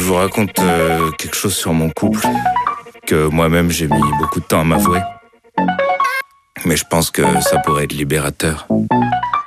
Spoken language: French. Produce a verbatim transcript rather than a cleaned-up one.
vous raconte euh, quelque chose sur mon couple que moi-même j'ai mis beaucoup de temps à m'avouer. Mais je pense que ça pourrait être libérateur.